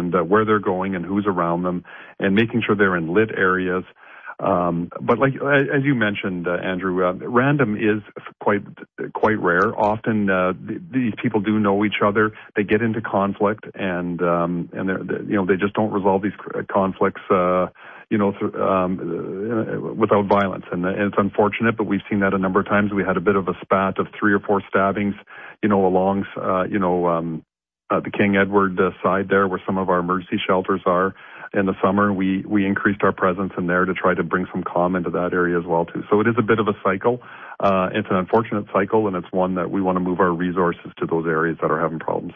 and where they're going and who's around them, and making sure they're in lit areas. But like, as you mentioned, Andrew, random is quite rare. Often, these people do know each other. They get into conflict, and they just don't resolve these conflicts, without violence. And it's unfortunate, but we've seen that a number of times. We had a bit of a spat of 3 or 4 stabbings, along, the King Edward side there, where some of our emergency shelters are. In the summer, we increased our presence in there to try to bring some calm into that area as well, too. So it is a bit of a cycle. It's an unfortunate cycle, and it's one that we want to move our resources to those areas that are having problems.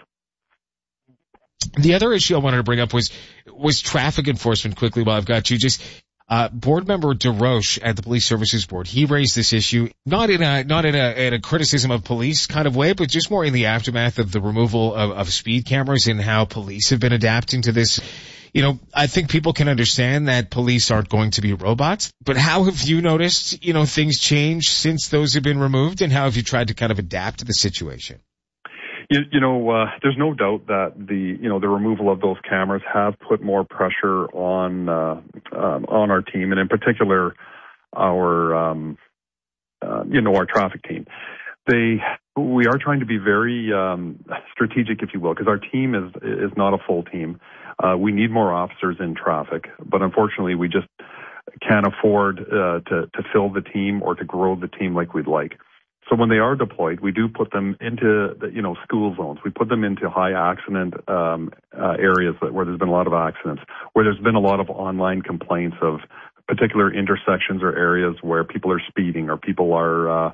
The other issue I wanted to bring up was traffic enforcement quickly while I've got you. Just board member DeRoche at the Police Services Board, he raised this issue, not in a criticism of police kind of way, but just more in the aftermath of the removal of speed cameras and how police have been adapting to this. I think people can understand that police aren't going to be robots, but how have you noticed, things change since those have been removed, and how have you tried to kind of adapt to the situation? There's no doubt that the removal of those cameras have put more pressure on our team, and in particular our traffic team. We are trying to be very strategic, if you will, because our team is not a full team. We need more officers in traffic, but unfortunately we just can't afford to fill the team or to grow the team like we'd like. So when they are deployed, we do put them into school zones. We put them into high accident areas where there's been a lot of accidents, where there's been a lot of online complaints of particular intersections or areas where people are speeding or people are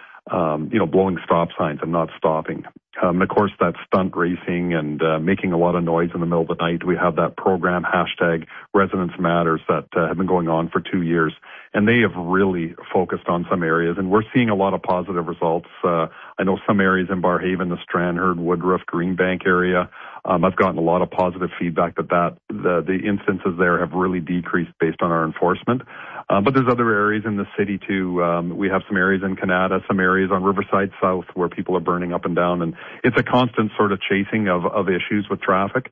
blowing stop signs and not stopping. And of course, that's stunt racing and making a lot of noise in the middle of the night. We have that program, #Residence Matters, that have been going on for 2 years. And they have really focused on some areas, and we're seeing a lot of positive results. I know some areas in Barrhaven, the Stranraer, Woodruff, Greenbank area, I've gotten a lot of positive feedback that the instances there have really decreased based on our enforcement. But there's other areas in the city too. We have some areas in Canada, some areas on Riverside South where people are burning up and down, and it's a constant sort of chasing of issues with traffic.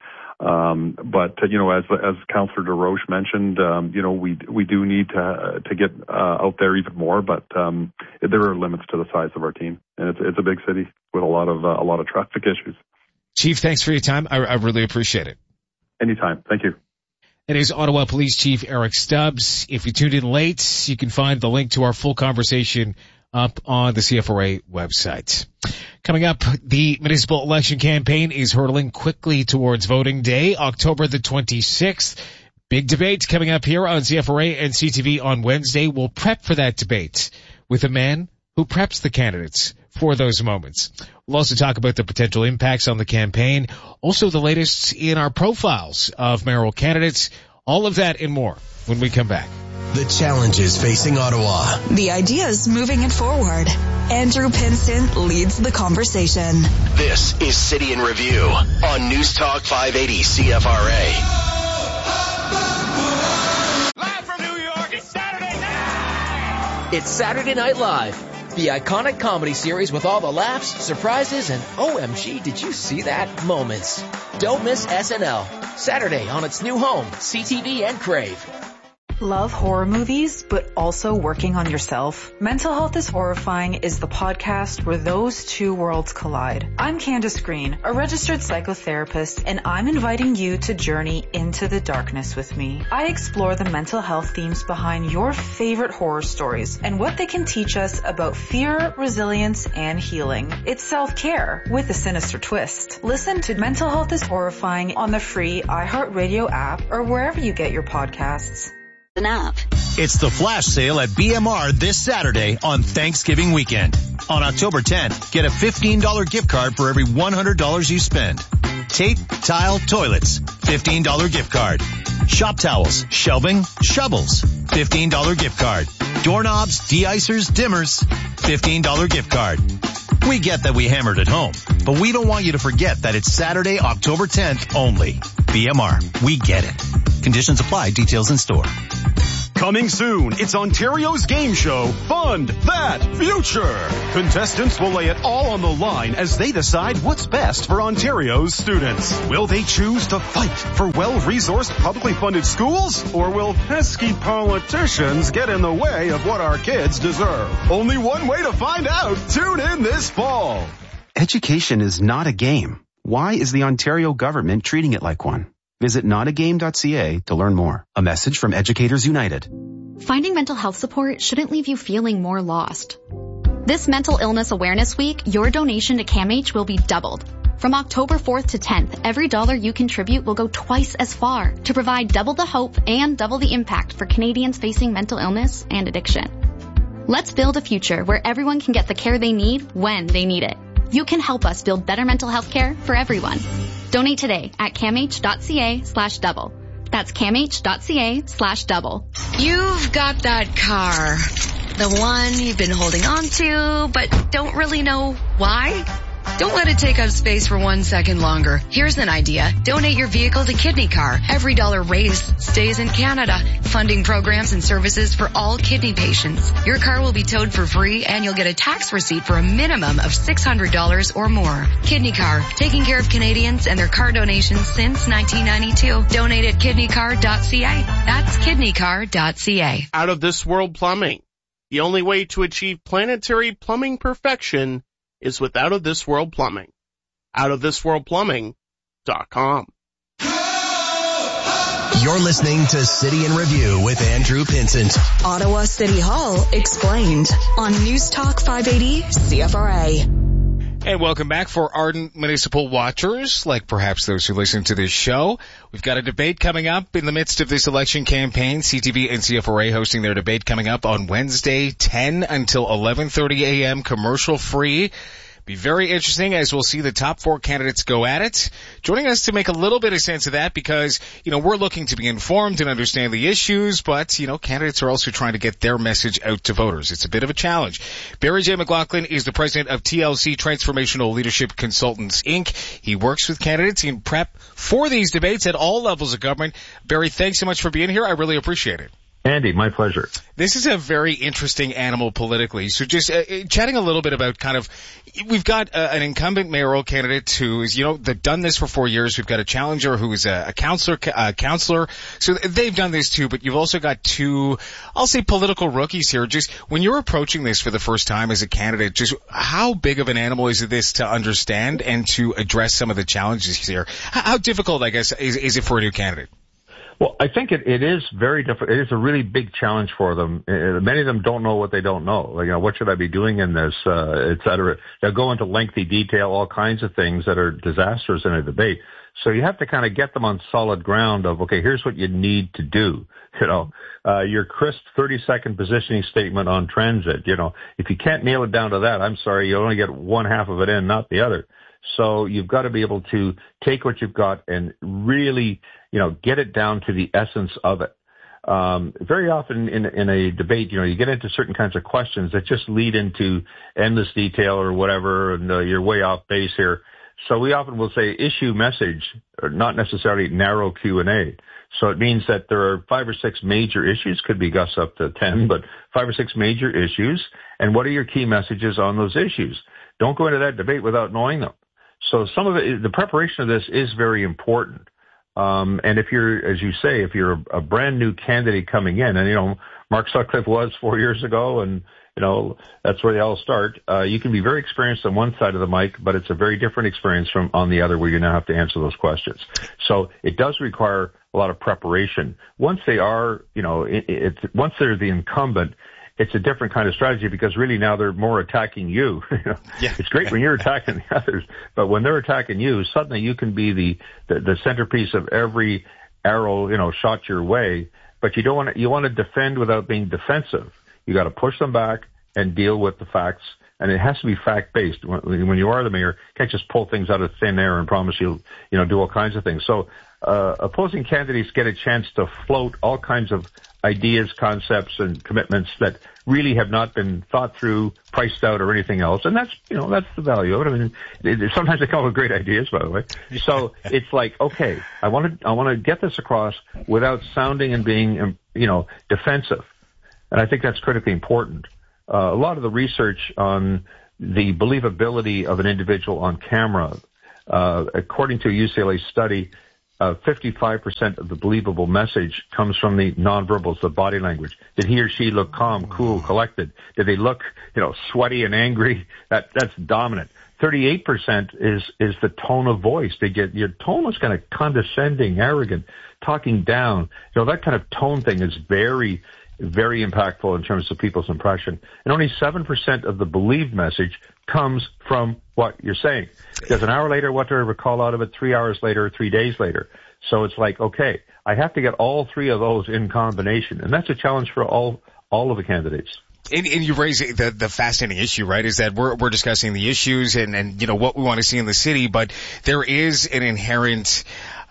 But as Councillor DeRoche mentioned, we do need to get out there even more, but there are limits to the size of our team, and it's a big city with a lot of traffic issues. Chief, thanks for your time. I really appreciate it. Anytime. Thank you. It is Ottawa Police Chief Eric Stubbs. If you tuned in late, you can find the link to our full conversation up on the CFRA website. Coming up, the municipal election campaign is hurtling quickly towards voting day, October the 26th. Big debate coming up here on CFRA and CTV on Wednesday. We'll prep for that debate with a man who preps the candidates for those moments. We'll also talk about the potential impacts on the campaign, also the latest in our profiles of mayoral candidates, all of that and more when we come back. The challenges facing Ottawa. The ideas moving it forward. Andrew Pinston leads the conversation. This is City in Review on News Talk 580 CFRA. Live from New York, it's Saturday night! It's Saturday Night Live, the iconic comedy series with all the laughs, surprises, and OMG, did you see that moments. Don't miss SNL, Saturday on its new home, CTV and Crave. Love horror movies, but also working on yourself? Mental Health is Horrifying is the podcast where those two worlds collide. I'm Candace Green, a registered psychotherapist, and I'm inviting you to journey into the darkness with me. I explore the mental health themes behind your favorite horror stories and what they can teach us about fear, resilience, and healing. It's self-care with a sinister twist. Listen to Mental Health is Horrifying on the free iHeartRadio app or wherever you get your podcasts. It's the flash sale at BMR this Saturday on Thanksgiving weekend. On October 10th, get a $15 gift card for every $100 you spend. Tape, tile, toilets, $15 gift card. Shop towels, shelving, shovels, $15 gift card. Doorknobs, de-icers, dimmers, $15 gift card. We get that we hammered at home, but we don't want you to forget that it's Saturday, October 10th only. BMR, we get it. Conditions apply, details in store. Coming soon, it's Ontario's game show, Fund That Future. Contestants will lay it all on the line as they decide what's best for Ontario's students. Will they choose to fight for well-resourced, publicly funded schools? Or will pesky politicians get in the way of what our kids deserve? Only one way to find out. Tune in this fall. Education is not a game. Why is the Ontario government treating it like one? Visit notagame.ca to learn more. A message from Educators United. Finding mental health support shouldn't leave you feeling more lost. This Mental Illness Awareness Week, your donation to CAMH will be doubled. From October 4th to 10th, every dollar you contribute will go twice as far to provide double the hope and double the impact for Canadians facing mental illness and addiction. Let's build a future where everyone can get the care they need when they need it. You can help us build better mental health care for everyone. Donate today at camh.ca/double. That's camh.ca/double. You've got that car. The one you've been holding on to, but don't really know why? Don't let it take up space for 1 second longer. Here's an idea. Donate your vehicle to Kidney Car. Every dollar raised stays in Canada, funding programs and services for all kidney patients. Your car will be towed for free and you'll get a tax receipt for a minimum of $600 or more. Kidney Car, taking care of Canadians and their car donations since 1992. Donate at kidneycar.ca. That's kidneycar.ca. Out of This World Plumbing. The only way to achieve planetary plumbing perfection is with Out of This World Plumbing. OutofThisWorldPlumbing.com. You're listening to City in Review with Andrew Pinsent. Ottawa City Hall explained on News Talk 580 CFRA. And welcome back for ardent municipal watchers, like perhaps those who listen to this show. We've got a debate coming up in the midst of this election campaign. CTV and CFRA hosting their debate coming up on Wednesday, 10 until 11:30 a.m., commercial free. Be very interesting as we'll see the top four candidates go at it. Joining us to make a little bit of sense of that because, we're looking to be informed and understand the issues, but, candidates are also trying to get their message out to voters. It's a bit of a challenge. Barry J. McLaughlin is the president of TLC Transformational Leadership Consultants, Inc. He works with candidates in prep for these debates at all levels of government. Barry, thanks so much for being here. I really appreciate it. Andy, my pleasure. This is a very interesting animal politically. So just chatting a little bit about we've got an incumbent mayoral candidate who is, they've done this for 4 years. We've got a challenger who is a counselor. So they've done this too, but you've also got two, I'll say political rookies here. Just when you're approaching this for the first time as a candidate, just how big of an animal is this to understand and to address some of the challenges here? How difficult, I guess, is it for a new candidate? Well, I think it is very difficult. It is a really big challenge for them. Many of them don't know what they don't know. What should I be doing in this, et cetera. They'll go into lengthy detail, all kinds of things that are disastrous in a debate. So you have to kind of get them on solid ground of, okay, here's what you need to do. Your crisp 30-second positioning statement on transit. If you can't nail it down to that, I'm sorry, you only get one half of it in, not the other. So you've got to be able to take what you've got and really, get it down to the essence of it. Very often in a debate, you get into certain kinds of questions that just lead into endless detail or whatever, and you're way off base here. So we often will say issue message, or not necessarily narrow Q&A. So it means that there are 5 or 6 major issues, could be Gus up to 10, but 5 or 6 major issues. And what are your key messages on those issues? Don't go into that debate without knowing them. So some of it, the preparation of this is very important. And if you're, as you say, if you're a brand new candidate coming in, and Mark Sutcliffe was 4 years ago, and that's where they all start. You can be very experienced on one side of the mic, but it's a very different experience from on the other, where you now have to answer those questions. So it does require a lot of preparation. Once they are, once they're the incumbent, it's a different kind of strategy, because really now they're more attacking you. Yeah. It's great when you're attacking the others, but when they're attacking you, suddenly you can be the centerpiece of every arrow, shot your way. But you want to defend without being defensive. You got to push them back and deal with the facts and it has to be fact-based. When you are the mayor, you can't just pull things out of thin air and promise you'll, do all kinds of things. So, opposing candidates get a chance to float all kinds of ideas, concepts, and commitments that really have not been thought through, priced out, or anything else. And that's the value of it. I mean, sometimes they come up with great ideas, by the way. So it's like, okay, I want to get this across without sounding and being, defensive. And I think that's critically important. A lot of the research on the believability of an individual on camera, according to a UCLA study, 55% of the believable message comes from the nonverbals, the body language. Did he or she look calm, cool, collected? Did they look, sweaty and angry? That's dominant. 38% is the tone of voice. Your tone was kind of condescending, arrogant, talking down. That kind of tone thing is very, very impactful in terms of people's impression. And only 7% of the believed message comes from what you're saying. Because an hour later, what do I recall out of it? 3 hours later, 3 days later. So it's like, okay, I have to get all three of those in combination. And that's a challenge for all of the candidates. And you raise the fascinating issue, right, is that we're discussing the issues and what we want to see in the city, but there is an inherent,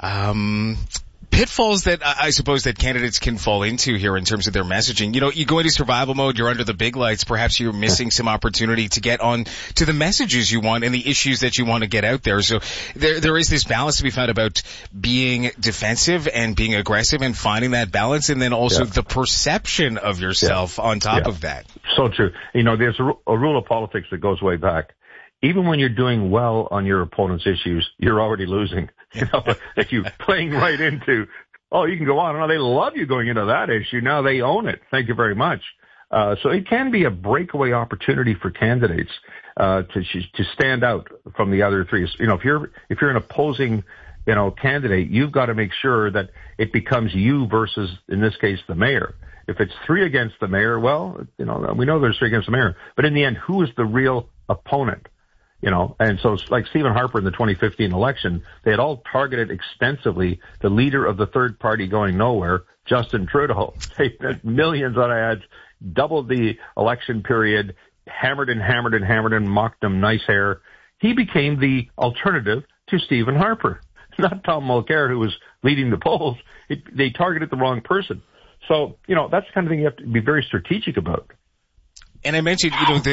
pitfalls that I suppose that candidates can fall into here in terms of their messaging. You go into survival mode, you're under the big lights, perhaps you're missing some opportunity to get on to the messages you want and the issues that you want to get out there. So there is this balance to be found about being defensive and being aggressive and finding that balance, and then also the perception of yourself on top of that. So true. There's a rule of politics that goes way back. Even when you're doing well on your opponent's issues, you're already losing. If you're playing right into, you can go on. No, they love you going into that issue. Now they own it. Thank you very much. So it can be a breakaway opportunity for candidates to stand out from the other three. If you're an opposing, candidate, you've got to make sure that it becomes you versus, in this case, the mayor. If it's three against the mayor, well, we know there's three against the mayor. But in the end, who is the real opponent? And so like Stephen Harper in the 2015 election, they had all targeted extensively the leader of the third party going nowhere, Justin Trudeau. They had millions on ads, doubled the election period, hammered and mocked him, nice hair. He became the alternative to Stephen Harper, not Tom Mulcair, who was leading the polls. They targeted the wrong person. So, that's the kind of thing you have to be very strategic about. And I mentioned,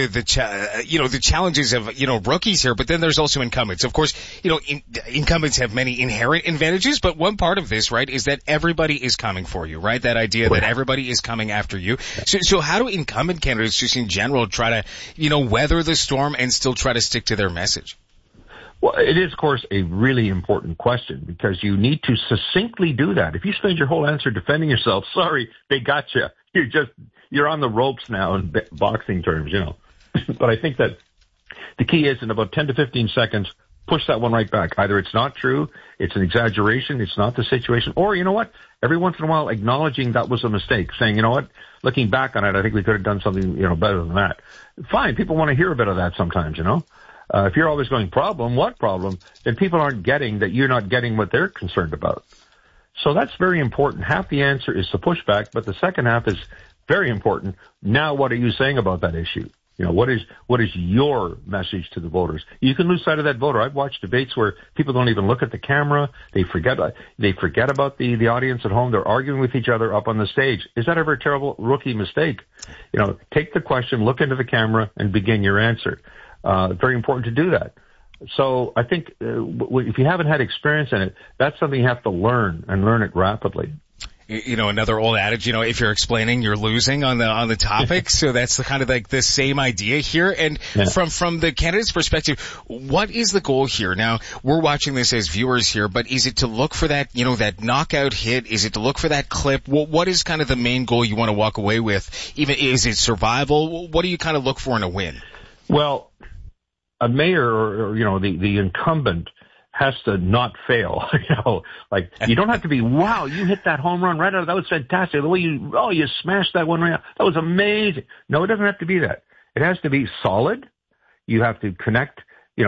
the challenges of, rookies here, but then there's also incumbents. Of course, incumbents have many inherent advantages, but one part of this, right, is that everybody is coming for you, right? That idea that everybody is coming after you. So how do incumbent candidates just in general try to, weather the storm and still try to stick to their message? Well, it is, of course, a really important question because you need to succinctly do that. If you spend your whole answer defending yourself, sorry, they got you. You're on the ropes now in boxing terms, But I think that the key is in about 10 to 15 seconds, push that one right back. Either it's not true, it's an exaggeration, it's not the situation, or you know what? Every once in a while acknowledging that was a mistake, saying, you know what? Looking back on it, I think we could have done something, better than that. Fine, people want to hear a bit of that sometimes, If you're always going problem, what problem? Then people aren't getting that you're not getting what they're concerned about. So that's very important. Half the answer is the pushback, but the second half is very important. Now, what are you saying about that issue? What is your message to the voters? You can lose sight of that voter. I've watched debates where people don't even look at the camera. They forget about the audience at home. They're arguing with each other up on the stage. Is that ever a terrible rookie mistake? Take the question, look into the camera, and begin your answer. Very important to do that. So I think if you haven't had experience in it, that's something you have to learn and learn it rapidly. Another old adage, if you're explaining, you're losing on the topic. So that's the kind of like the same idea here. And from the candidate's perspective, what is the goal here? Now, we're watching this as viewers here, but is it to look for that, that knockout hit? Is it to look for that clip? What is kind of the main goal you want to walk away with? Even, is it survival? What do you kind of look for in a win? Well, a mayor or the incumbent has to not fail. You don't have to be, wow, you hit that home run right out. That was fantastic. The way you smashed that one right out. That was amazing. No, it doesn't have to be that. It has to be solid. You have to connect,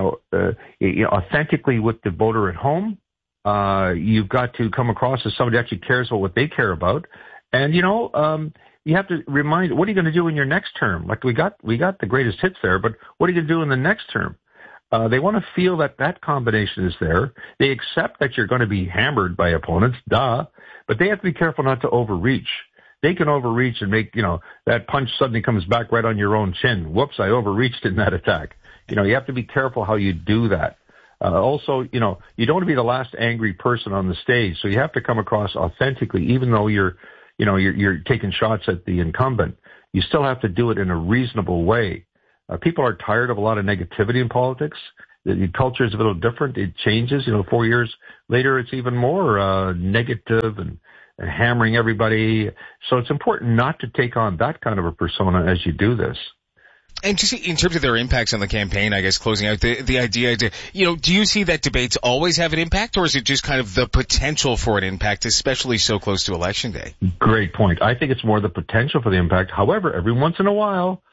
authentically with the voter at home. You've got to come across as somebody who actually cares about what they care about. And, you have to remind, what are you going to do in your next term? Like we got the greatest hits there, but what are you going to do in the next term? They want to feel that combination is there. They accept that you're going to be hammered by opponents, but they have to be careful not to overreach. They can overreach and make, that punch suddenly comes back right on your own chin. Whoops, I overreached in that attack. You have to be careful how you do that. Also, you don't want to be the last angry person on the stage, so you have to come across authentically, even though you're taking shots at the incumbent. You still have to do it in a reasonable way. People are tired of a lot of negativity in politics. The culture is a little different. It changes. 4 years later, it's even more negative and hammering everybody. So it's important not to take on that kind of a persona as you do this. And just in terms of their impacts on the campaign, I guess closing out the idea to, do you see that debates always have an impact, or is it just kind of the potential for an impact, especially so close to Election Day? Great point. I think it's more the potential for the impact. However, every once in a while,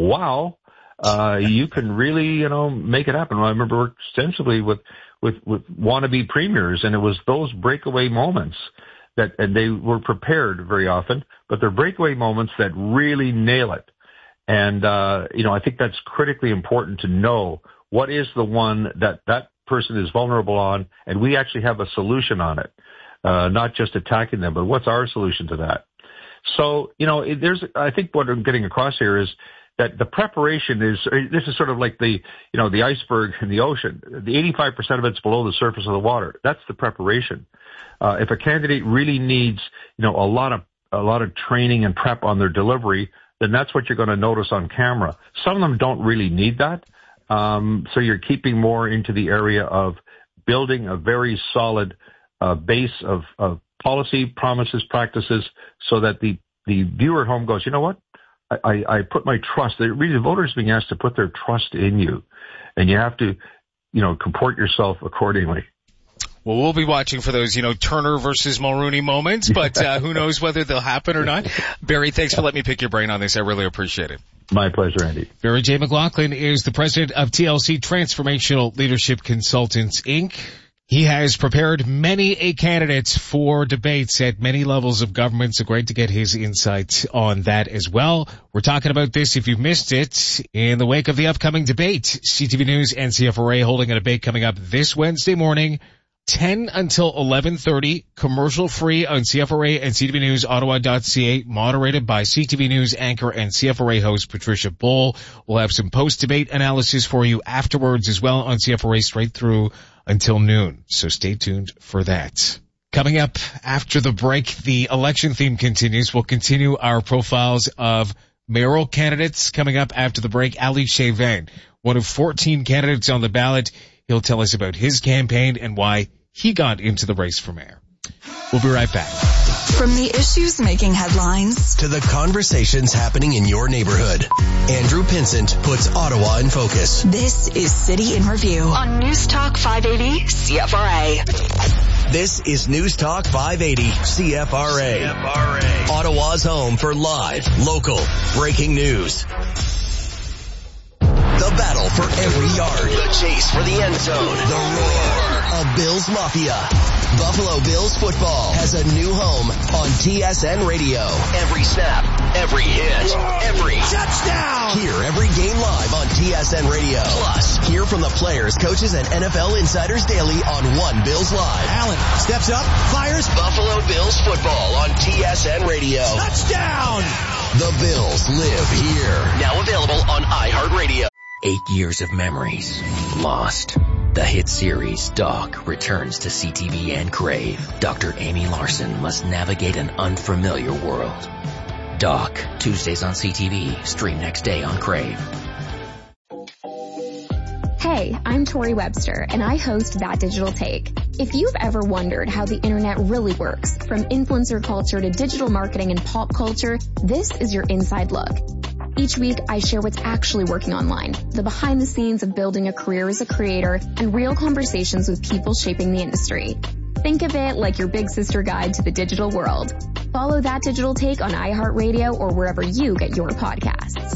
you can really, make it happen. I remember worked extensively with wannabe premiers, and it was those breakaway moments and they were prepared very often, but they're breakaway moments that really nail it. And, I think that's critically important to know what is the one that person is vulnerable on, and we actually have a solution on it, not just attacking them, but what's our solution to that? So, I think what I'm getting across here is that the preparation this is sort of like the iceberg in the ocean. The 85% of it's below the surface of the water. That's the preparation. If a candidate really needs, a lot of training and prep on their delivery, then that's what you're going to notice on camera. Some of them don't really need that. So you're keeping more into the area of building a very solid base of policy, promises, practices, so that the viewer at home goes, you know what? I put my trust. The voters being asked to put their trust in you, and you have to, comport yourself accordingly. Well, we'll be watching for those, Turner versus Mulrooney moments, but who knows whether they'll happen or not. Barry, thanks for letting me pick your brain on this. I really appreciate it. My pleasure, Andy. Barry J. McLaughlin is the president of TLC Transformational Leadership Consultants, Inc. He has prepared many candidates for debates at many levels of government, so great to get his insights on that as well. We're talking about this, if you've missed it, in the wake of the upcoming debate. CTV News and CFRA holding a debate coming up this Wednesday morning, 10 until 11:30, commercial free on CFRA and CTV News Ottawa.ca, moderated by CTV News anchor and CFRA host Patricia Bull. We'll have some post-debate analysis for you afterwards as well on CFRA straight through until noon. So stay tuned for that. Coming up after the break, the election theme continues. We'll continue our profiles of mayoral candidates coming up after the break. Ali Chevin, one of 14 candidates on the ballot. He'll tell us about his campaign and why he got into the race for mayor. We'll be right back. From the issues making headlines to the conversations happening in your neighborhood, Andrew Pinsent puts Ottawa in focus. This is City in Review on News Talk 580 CFRA. This is News Talk 580 CFRA. Ottawa's home for live, local, breaking news. The battle for every yard. The chase for the end zone. The roar of Bills Mafia. Buffalo Bills football has a new home on TSN Radio. Every snap, every hit, every touchdown. Hear every game live on TSN Radio. Plus, hear from the players, coaches, and NFL insiders daily on One Bills Live. Allen steps up, fires. Buffalo Bills football on TSN Radio. Touchdown! The Bills live here. Now available on iHeartRadio. 8 years of memories lost. The hit series Doc returns to CTV and Crave. Dr. Amy Larson must navigate an unfamiliar world. Doc, Tuesdays on CTV, stream next day on Crave. Hey, I'm Tori Webster, and I host That Digital Take. If you've ever wondered how the internet really works, from influencer culture to digital marketing and pop culture, this is your inside look. Each week, I share what's actually working online, the behind the scenes of building a career as a creator, and real conversations with people shaping the industry. Think of it like your big sister guide to the digital world. Follow That Digital Take on iHeartRadio or wherever you get your podcasts.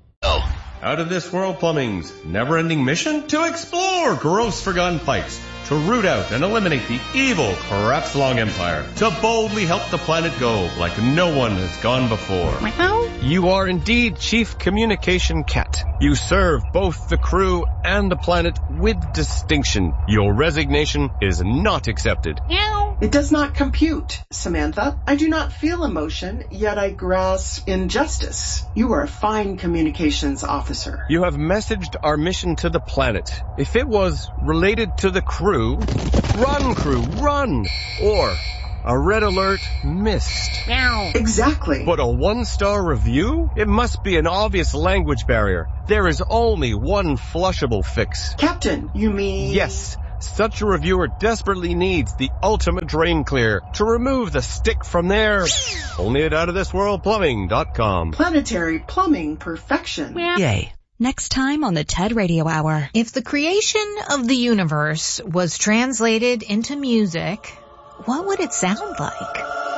Out of This World Plumbing's never-ending mission to explore gross forgotten fights, to root out and eliminate the evil Crapslong Empire, to boldly help the planet go like no one has gone before. You are indeed Chief Communication Cat. You serve both the crew and the planet with distinction. Your resignation is not accepted. It does not compute, Samantha. I do not feel emotion, yet I grasp injustice. You are a fine communications officer. You have messaged our mission to the planet. If it was related to the crew, run! Or a red alert missed. Exactly. But a 1-star review? It must be an obvious language barrier. There is only one flushable fix. Captain, you mean? Yes. Such a reviewer desperately needs the ultimate drain clear to remove the stick from there. Only at outofthisworldplumbing.com. Planetary plumbing perfection. Yay. Next time on the TED Radio Hour. If the creation of the universe was translated into music, what would it sound like?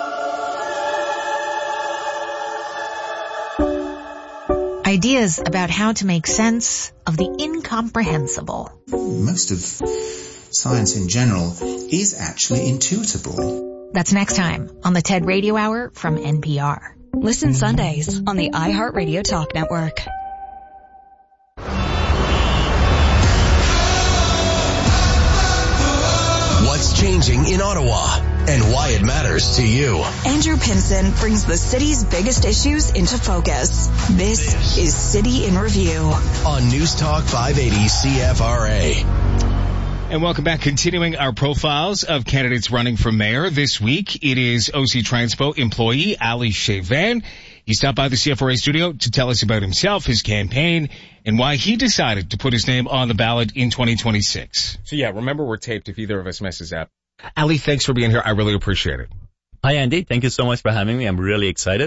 Ideas about how to make sense of the incomprehensible. Most of science in general is actually intuitable. That's next time on the TED Radio Hour from NPR. Listen Sundays on the iHeartRadio Talk Network. What's changing in Ottawa and why it matters to you. Andrew Pinson brings the city's biggest issues into focus. This is City in Review on News Talk 580 CFRA. And welcome back. Continuing our profiles of candidates running for mayor this week, it is OC Transpo employee Ali Chevan. He stopped by the CFRA studio to tell us about himself, his campaign, and why he decided to put his name on the ballot in 2026. So yeah, remember we're taped if either of us messes up. Ali, thanks for being here. I really appreciate it. Hi, Andy. Thank you so much for having me. I'm really excited.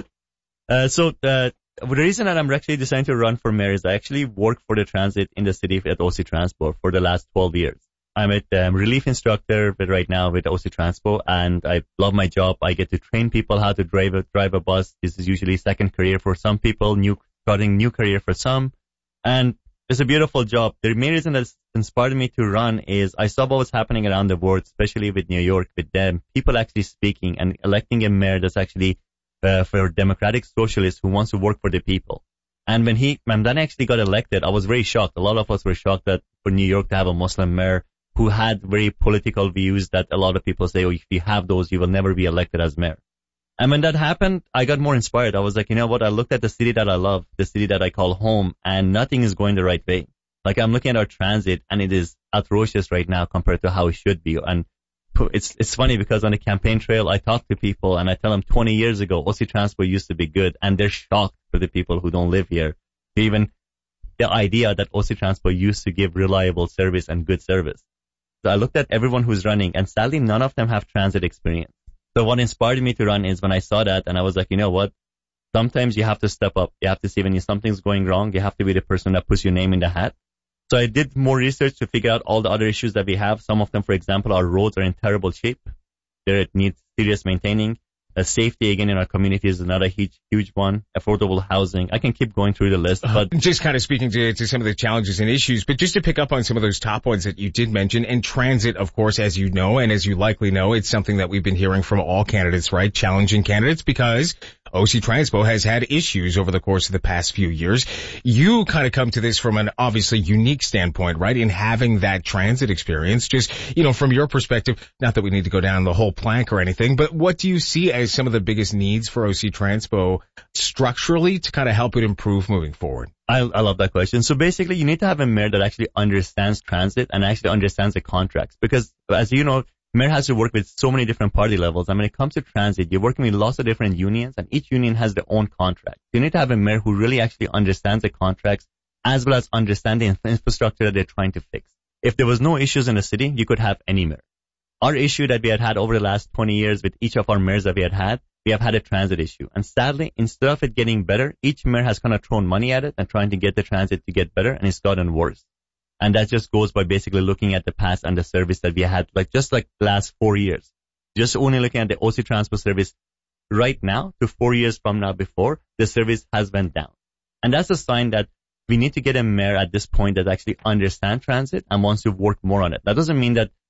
The reason that I'm actually deciding to run for mayor is I actually work for the transit in the city at OC Transpo for the last 12 years. I'm a relief instructor right now with OC Transpo, and I love my job. I get to train people how to drive a bus. This is usually second career for some people, starting new career for some, and it's a beautiful job. The main reason that's inspired me to run is I saw what was happening around the world, especially with New York, with them people actually speaking and electing a mayor that's actually for democratic socialist who wants to work for the people. And when Dan actually got elected, I was very shocked. A lot of us were shocked that for New York to have a Muslim mayor who had very political views that a lot of people say, oh, if you have those, you will never be elected as mayor. And when that happened, I got more inspired. I was like, you know what? I looked at the city that I love, the city that I call home, and nothing is going the right way. Like I'm looking at our transit, and it is atrocious right now compared to how it should be. And it's funny because on the campaign trail, I talk to people and I tell them 20 years ago, OC Transpo used to be good, and they're shocked for the people who don't live here. Even the idea that OC Transpo used to give reliable service and good service. So I looked at everyone who's running, and sadly, none of them have transit experience. So what inspired me to run is when I saw that, and I was like, you know what? Sometimes you have to step up. You have to see when something's going wrong. You have to be the person that puts your name in the hat. So I did more research to figure out all the other issues that we have. Some of them, for example, our roads are in terrible shape. It needs serious maintaining. Safety, again, in our community is another huge one. Affordable housing. I can keep going through the list, but just kind of speaking to some of the challenges and issues, but just to pick up on some of those top ones that you did mention, and transit, of course, as you know, and as you likely know, it's something that we've been hearing from all candidates, right? Challenging candidates, because OC Transpo has had issues over the course of the past few years. You kind of come to this from an obviously unique standpoint, right? In having that transit experience, just, from your perspective, not that we need to go down the whole plank or anything, but what do you see as some of the biggest needs for OC Transpo structurally to kind of help it improve moving forward? I love that question. So basically, you need to have a mayor that actually understands transit and actually understands the contracts, because as you know, mayor has to work with so many different party levels. And when it comes to transit, you're working with lots of different unions, and each union has their own contract. You need to have a mayor who really actually understands the contracts as well as understand the infrastructure that they're trying to fix. If there was no issues in the city, you could have any mayor. Our issue that we had over the last 20 years with each of our mayors that we have had a transit issue. And sadly, instead of it getting better, each mayor has kind of thrown money at it and trying to get the transit to get better, and it's gotten worse. And that just goes by basically looking at the past and the service that we had, just the last 4 years. Just only looking at the OC Transpo service right now to 4 years from now before, the service has went down. And that's a sign that we need to get a mayor at this point that actually understands transit and wants to work more on it. That doesn't mean that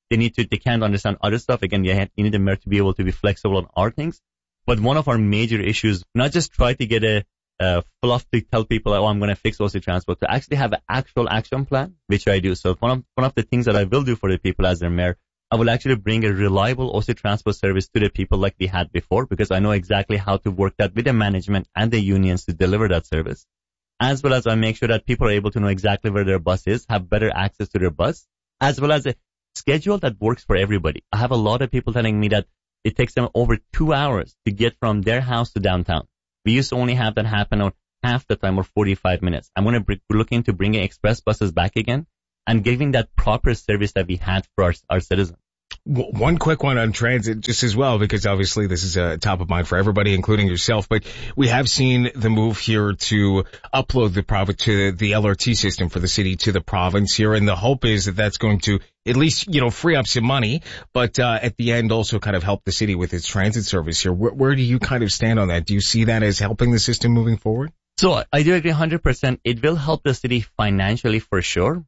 they can't understand other stuff. Again, you need the mayor to be able to be flexible on our things. But one of our major issues, not just try to get a fluff to tell people, oh, I'm going to fix OC Transport, to actually have an actual action plan, which I do. So one of the things that I will do for the people as their mayor, I will actually bring a reliable OC Transport service to the people like we had before, because I know exactly how to work that with the management and the unions to deliver that service. As well as I make sure that people are able to know exactly where their bus is, have better access to their bus, as well as a schedule that works for everybody. I have a lot of people telling me that it takes them over 2 hours to get from their house to downtown. We used to only have that happen on half the time, or 45 minutes. I'm going to look into bringing express buses back again and giving that proper service that we had for our citizens. One quick one on transit just as well, because obviously this is top of mind for everybody, including yourself, but we have seen the move here to upload the LRT system for the city to the province here, and the hope is that that's going to at least, free up some money, but at the end also kind of help the city with its transit service here. Where do you kind of stand on that? Do you see that as helping the system moving forward? So I do agree 100%. It will help the city financially for sure.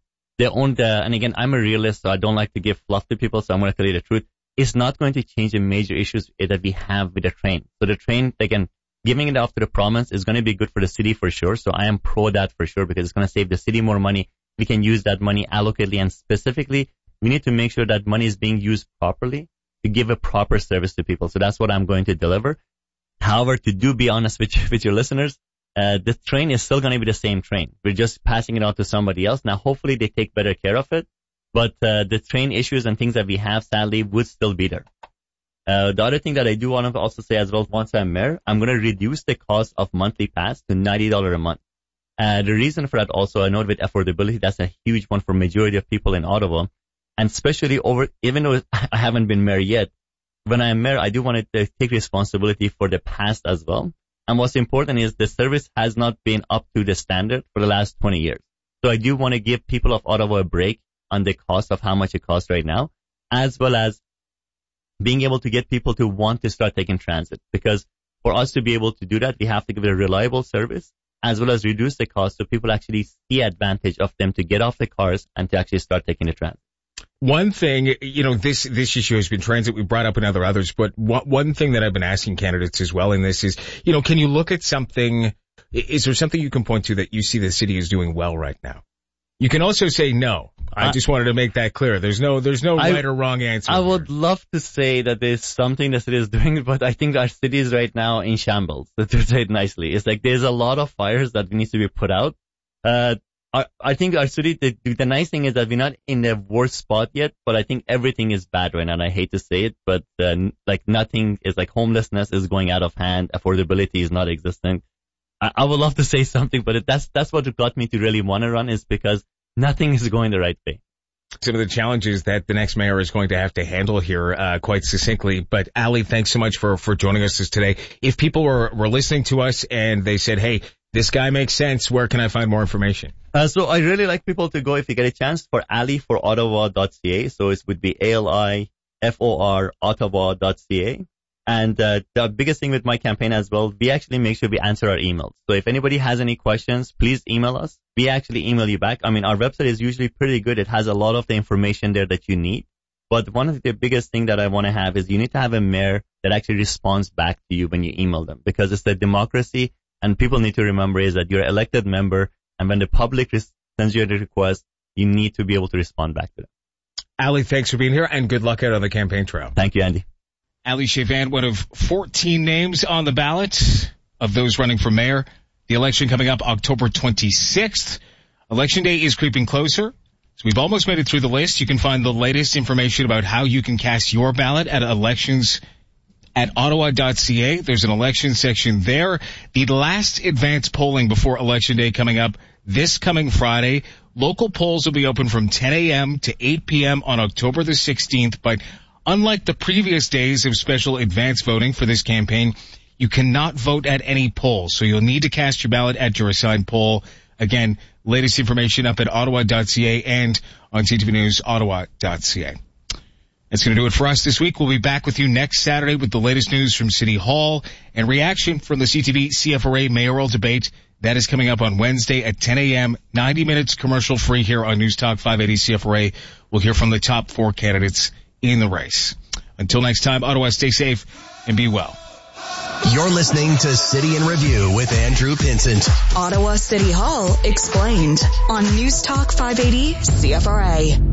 And again, I'm a realist, so I don't like to give fluff to people, so I'm going to tell you the truth. It's not going to change the major issues that we have with the train. So the train, again, giving it off to the province is going to be good for the city for sure. So I am pro that for sure, because it's going to save the city more money. We can use that money allocatedly, and specifically, we need to make sure that money is being used properly to give a proper service to people. So that's what I'm going to deliver. However, to be honest with your listeners, the train is still going to be the same train. We're just passing it on to somebody else. Now, hopefully they take better care of it, but the train issues and things that we have, sadly, would still be there. The other thing that I do want to also say as well, once I'm mayor, I'm going to reduce the cost of monthly pass to $90 a month. The reason for that also, I know with affordability, that's a huge one for majority of people in Ottawa. And especially even though I haven't been mayor yet, when I'm mayor, I do want to take responsibility for the past as well. And what's important is the service has not been up to the standard for the last 20 years. So I do want to give people of Ottawa a break on the cost of how much it costs right now, as well as being able to get people to want to start taking transit. Because for us to be able to do that, we have to give it a reliable service, as well as reduce the cost so people actually see advantage of them to get off the cars and to actually start taking the transit. One thing, this issue has been transit. We brought up in others, but one thing that I've been asking candidates as well in this is, can you look at something? Is there something you can point to that you see the city is doing well right now? You can also say no. I just wanted to make that clear. There's no right or wrong answer. I would love to say that there's something the city is doing, but I think our city is right now in shambles, to say it nicely. It's like there's a lot of fires that need to be put out. I think our city, the nice thing is that we're not in the worst spot yet, but I think everything is bad right now, and I hate to say it, but nothing is homelessness is going out of hand, affordability is not existent. I would love to say something, but that's what got me to really want to run, is because nothing is going the right way. Some of the challenges that the next mayor is going to have to handle here quite succinctly. But Ali, thanks so much for joining us today. If people were listening to us and they said, hey, this guy makes sense, where can I find more information? So I really like people to go, if you get a chance, for aliforottawa.ca. So it would be ALIFOR Ottawa.ca. And the biggest thing with my campaign as well, we actually make sure we answer our emails. So if anybody has any questions, please email us. We actually email you back. I mean, our website is usually pretty good. It has a lot of the information there that you need. But one of the biggest thing that I want to have is you need to have a mayor that actually responds back to you when you email them, because it's the democracy. And people need to remember is that you're an elected member, and when the public sends you a request, you need to be able to respond back to them. Ali, thanks for being here, and good luck out on the campaign trail. Thank you, Andy. Ali Chevan, one of 14 names on the ballot of those running for mayor. The election coming up October 26th. Election day is creeping closer, so we've almost made it through the list. You can find the latest information about how you can cast your ballot at elections at ottawa.ca. There's an election section there. The last advanced polling before Election Day coming up this coming Friday. Local polls will be open from 10 a.m. to 8 p.m. on October the 16th. But unlike the previous days of special advance voting for this campaign, you cannot vote at any poll. So you'll need to cast your ballot at your assigned poll. Again, latest information up at ottawa.ca and on CTV News Ottawa.ca. That's going to do it for us this week. We'll be back with you next Saturday with the latest news from City Hall and reaction from the CTV CFRA mayoral debate That is coming up on Wednesday at 10 a.m., 90 minutes commercial free here on News Talk 580 CFRA. We'll hear from the top 4 candidates in the race. Until next time, Ottawa, stay safe and be well. You're listening to City in Review with Andrew Pinsent. Ottawa City Hall explained on News Talk 580 CFRA.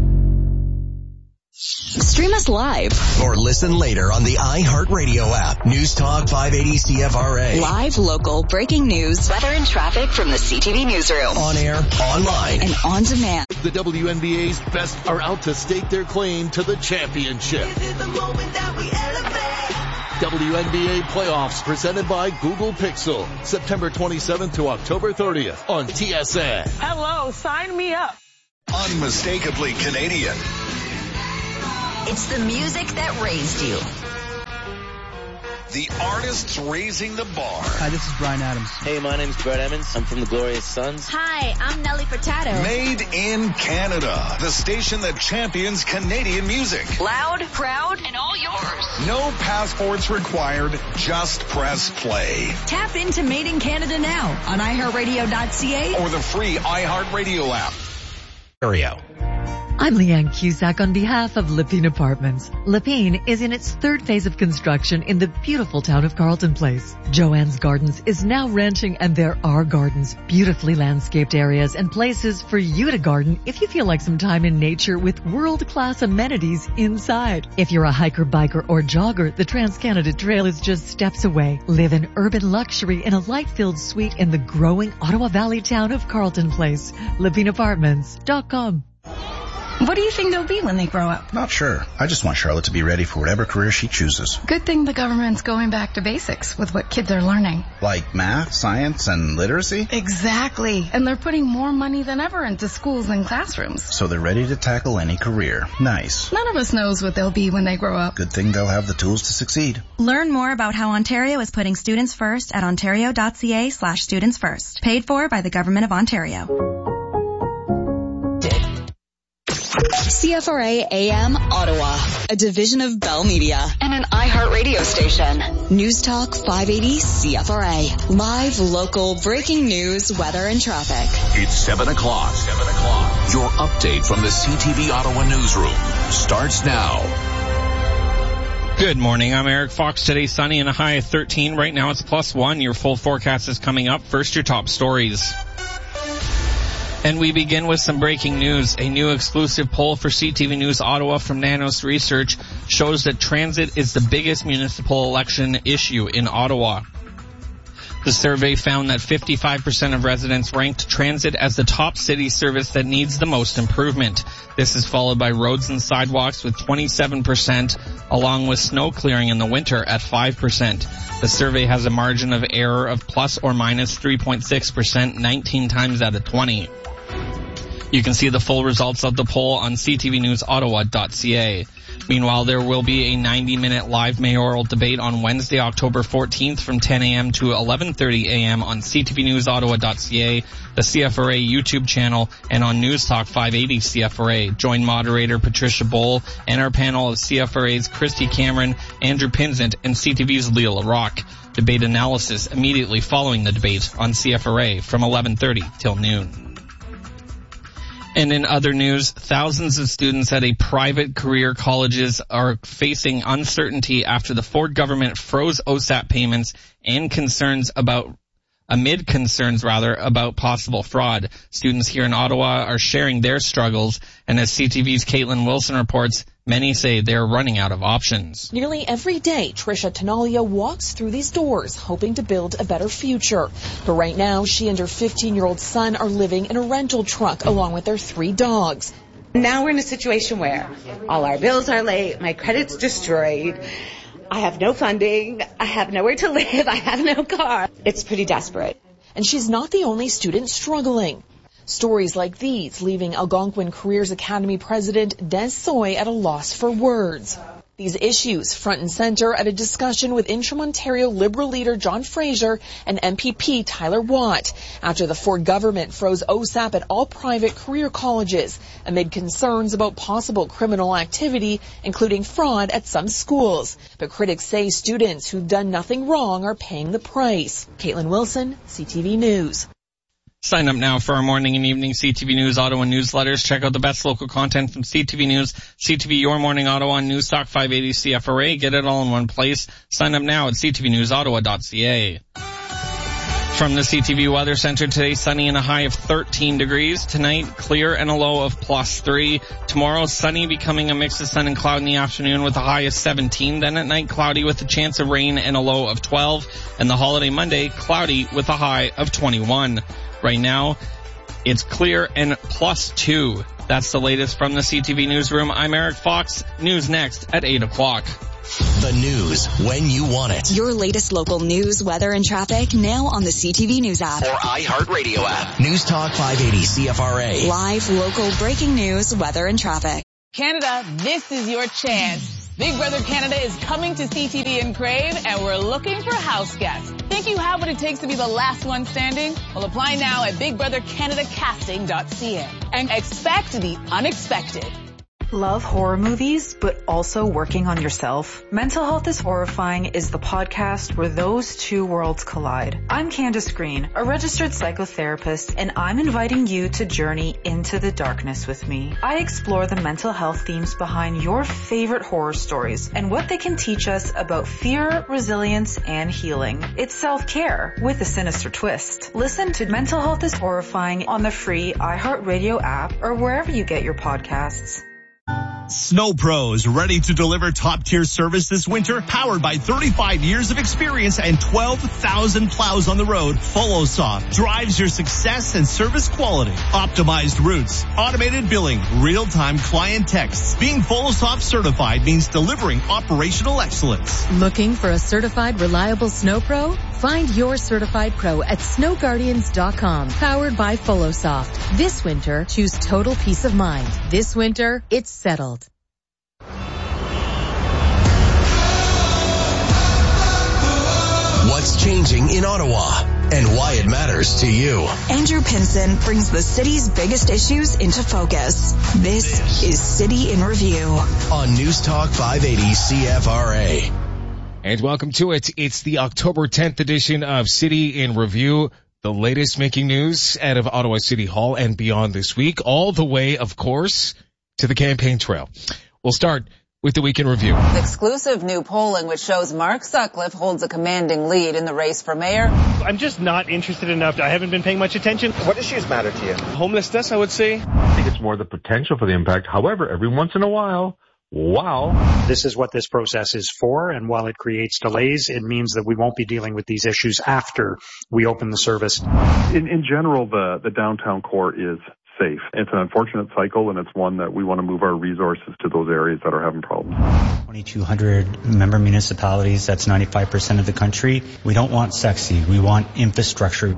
Stream us live or listen later on the iHeartRadio app. News Talk 580 CFRA. Live, local, breaking news, weather and traffic from the CTV newsroom. On air, online, and on demand. The WNBA's best are out to stake their claim to the championship. WNBA playoffs presented by Google Pixel. September 27th to October 30th on TSN. Hello, sign me up. Unmistakably Canadian. It's the music that raised you. The artists raising the bar. Hi, this is Bryan Adams. Hey, my name's Brett Emmons. I'm from the Glorious Sons. Hi, I'm Nelly Furtado. Made in Canada. The station that champions Canadian music. Loud, proud, and all yours. No passports required. Just press play. Tap into Made in Canada now on iHeartRadio.ca or the free iHeartRadio app. I'm Leanne Cusack on behalf of Lepine Apartments. Lepine is in its 3rd phase of construction in the beautiful town of Carleton Place. Joanne's Gardens is now renting, and there are gardens, beautifully landscaped areas, and places for you to garden if you feel like some time in nature with world-class amenities inside. If you're a hiker, biker, or jogger, the Trans-Canada Trail is just steps away. Live in urban luxury in a light-filled suite in the growing Ottawa Valley town of Carleton Place. LepineApartments.com. What do you think they'll be when they grow up? Not sure. I just want Charlotte to be ready for whatever career she chooses. Good thing the government's going back to basics with what kids are learning. Like math, science, and literacy? Exactly. And they're putting more money than ever into schools and classrooms. So they're ready to tackle any career. Nice. None of us knows what they'll be when they grow up. Good thing they'll have the tools to succeed. Learn more about how Ontario is putting students first at ontario.ca/students first. Paid for by the Government of Ontario. CFRA AM Ottawa, a division of Bell Media and an iHeartRadio station. News Talk 580 CFRA. Live, local, breaking news, weather, and traffic. It's 7 o'clock. Your update from the CTV Ottawa newsroom starts now. Good morning. I'm Eric Fox. Today sunny and a high of 13. Right now it's +1. Your full forecast is coming up. First, your top stories. And we begin with some breaking news. A new exclusive poll for CTV News Ottawa from Nanos Research shows that transit is the biggest municipal election issue in Ottawa. The survey found that 55% of residents ranked transit as the top city service that needs the most improvement. This is followed by roads and sidewalks with 27%, along with snow clearing in the winter at 5%. The survey has a margin of error of plus or minus 3.6%, 19 times out of 20. You can see the full results of the poll on ctvnewsottawa.ca. Meanwhile, there will be a 90-minute live mayoral debate on Wednesday, October 14th from 10 a.m. to 11:30 a.m. on ctvnewsottawa.ca, the CFRA YouTube channel, and on News Talk 580 CFRA. Join moderator Patricia Bowl and our panel of CFRA's Christy Cameron, Andrew Pinsent, and CTV's Leela Rock. Debate analysis immediately following the debate on CFRA from 11:30 till noon. And in other news, thousands of students at a private career colleges are facing uncertainty after the Ford government froze OSAP payments and amid concerns about possible fraud. Students here in Ottawa are sharing their struggles, and as CTV's Caitlin Wilson reports, many say they're running out of options. Nearly every day, Tricia Tenalia walks through these doors, hoping to build a better future. But right now, she and her 15-year-old son are living in a rental truck along with their 3 dogs. Now we're in a situation where all our bills are late, my credit's destroyed, I have no funding, I have nowhere to live, I have no car. It's pretty desperate. And she's not the only student struggling. Stories like these leaving Algonquin Careers Academy president Des Soy at a loss for words. These issues front and center at a discussion with Interim Ontario Liberal leader John Fraser and MPP Tyler Watt after the Ford government froze OSAP at all private career colleges amid concerns about possible criminal activity, including fraud at some schools. But critics say students who've done nothing wrong are paying the price. Caitlin Wilson, CTV News. Sign up now for our morning and evening CTV News Ottawa newsletters. Check out the best local content from CTV News, CTV Your Morning Ottawa, News Talk 580 CFRA. Get it all in one place. Sign up now at ctvnewsottawa.ca. From the CTV Weather Center today, sunny and a high of 13 degrees. Tonight, clear and a low of +3. Tomorrow, sunny, becoming a mix of sun and cloud in the afternoon with a high of 17. Then at night, cloudy with a chance of rain and a low of 12. And the holiday Monday, cloudy with a high of 21. Right now, it's clear and +2. That's the latest from the CTV Newsroom. I'm Eric Fox. News next at 8 o'clock. The news when you want it. Your latest local news, weather, and traffic now on the CTV News app. Or iHeartRadio app. News Talk 580 CFRA. Live, local, breaking news, weather, and traffic. Canada, this is your chance. Big Brother Canada is coming to CTV in Crave, and we're looking for house guests. Think you have what it takes to be the last one standing? Well, apply now at bigbrothercanadacasting.ca and expect the unexpected. Love horror movies, but also working on yourself? Mental Health is Horrifying is the podcast where those two worlds collide. I'm Candace Green, a registered psychotherapist, and I'm inviting you to journey into the darkness with me. I explore the mental health themes behind your favorite horror stories and what they can teach us about fear, resilience, and healing. It's self-care with a sinister twist. Listen to Mental Health is Horrifying on the free iHeartRadio app or wherever you get your podcasts. Snow Pros, ready to deliver top-tier service this winter, powered by 35 years of experience and 12,000 plows on the road. FollowSoft drives your success and service quality. Optimized routes, automated billing, real-time client texts. Being FollowSoft certified means delivering operational excellence. Looking for a certified, reliable Snow Pro? Find your certified pro at snowguardians.com, powered by FollowSoft. This winter, choose total peace of mind. This winter, it's settled. What's changing in Ottawa and why it matters to you. Andrew Pinson brings the city's biggest issues into focus. This is City in Review on News Talk 580 CFRA. And welcome to it. It's the October 10th edition of City in Review, the latest making news out of Ottawa City Hall and beyond this week, all the way, of course, to the campaign trail. We'll start with the week in review. Exclusive new polling which shows Mark Sutcliffe holds a commanding lead in the race for mayor. I'm just not interested enough. I haven't been paying much attention. What issues matter to you? Homelessness, I would say. I think it's more the potential for the impact. However, every once in a while, wow. This is what this process is for, and while it creates delays, it means that we won't be dealing with these issues after we open the service. In general, the downtown core is safe. It's an unfortunate cycle, and it's one that we want to move our resources to those areas that are having problems. 2,200 member municipalities, that's 95% of the country. We don't want sexy, we want infrastructure.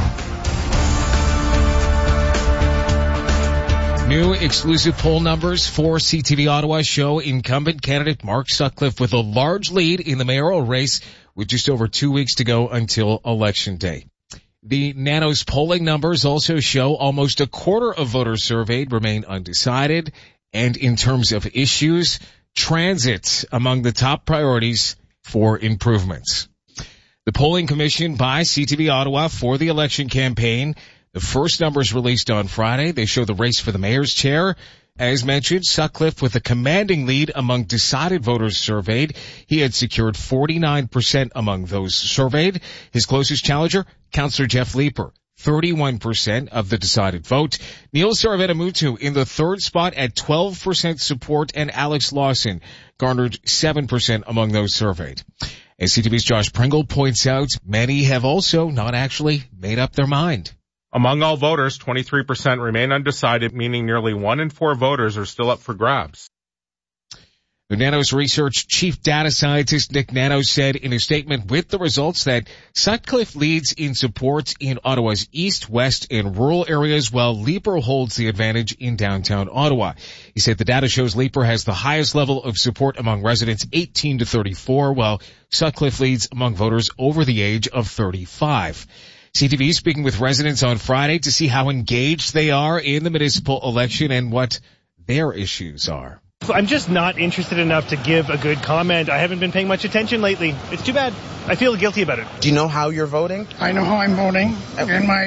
New exclusive poll numbers for CTV Ottawa show incumbent candidate Mark Sutcliffe with a large lead in the mayoral race with just over 2 weeks to go until Election Day. The Nanos polling numbers also show almost a quarter of voters surveyed remain undecided. And in terms of issues, transit among the top priorities for improvements. The polling commissioned by CTV Ottawa for the election campaign. The first numbers released on Friday. They show the race for the mayor's chair. As mentioned, Sutcliffe with a commanding lead among decided voters surveyed. He had secured 49% among those surveyed. His closest challenger, Councillor Jeff Leeper, 31% of the decided vote. Neil Saraveta-Mutu in the third spot at 12% support, and Alex Lawson garnered 7% among those surveyed. As CTV's Josh Pringle points out, many have also not actually made up their mind. Among all voters, 23% remain undecided, meaning nearly 1 in 4 voters are still up for grabs. The Nanos Research Chief Data Scientist Nick Nanos said in a statement with the results that Sutcliffe leads in support in Ottawa's east, west, and rural areas, while Leeper holds the advantage in downtown Ottawa. He said the data shows Leeper has the highest level of support among residents 18 to 34, while Sutcliffe leads among voters over the age of 35. CTV speaking with residents on Friday to see how engaged they are in the municipal election and what their issues are. I'm just not interested enough to give a good comment. I haven't been paying much attention lately. It's too bad. I feel guilty about it. Do you know how you're voting? I know how I'm voting, and my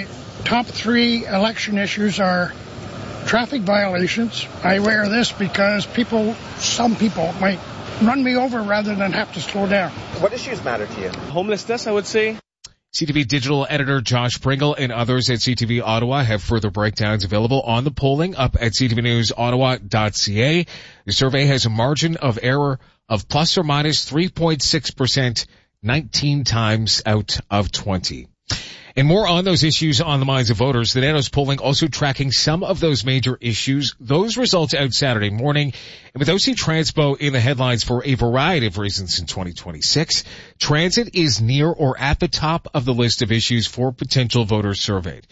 top 3 election issues are traffic violations. I wear this because some people might run me over rather than have to slow down. What issues matter to you? Homelessness, I would say. CTV digital editor Josh Pringle and others at CTV Ottawa have further breakdowns available on the polling up at ctvnewsottawa.ca. The survey has a margin of error of plus or minus 3.6%, 19 times out of 20. And more on those issues on the minds of voters. The NANO's polling also tracking some of those major issues. Those results out Saturday morning. And with OC Transpo in the headlines for a variety of reasons in 2026, transit is near or at the top of the list of issues for potential voters surveyed.